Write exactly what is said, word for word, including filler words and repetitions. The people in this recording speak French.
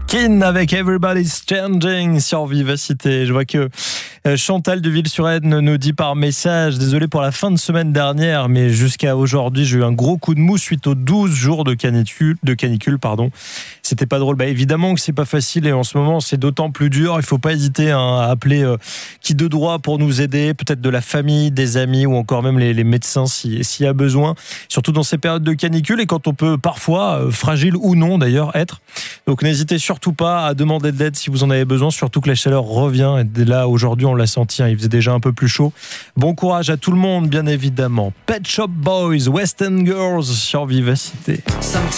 Kin avec Everybody's Changing sur Vivacité. Je vois que Chantal de Ville-sur-Aisne nous dit par message: désolé pour la fin de semaine dernière, mais jusqu'à aujourd'hui, j'ai eu un gros coup de mou suite aux douze jours de canicule. De canicule pardon. C'était pas drôle. Bah, évidemment que c'est pas facile et en ce moment, c'est d'autant plus dur. Il faut pas hésiter hein, à appeler euh, qui de droit pour nous aider, peut-être de la famille, des amis ou encore même les, les médecins s'il si y a besoin. Surtout dans ces périodes de canicule et quand on peut parfois, euh, fragile ou non d'ailleurs, être. Donc n'hésitez surtout pas à demander de l'aide si vous en avez besoin, surtout que la chaleur revient. Et là, aujourd'hui, on l'a senti, hein, il faisait déjà un peu plus chaud. Bon courage à tout le monde, bien évidemment. Pet Shop Boys, West End Girls sur Vivacité.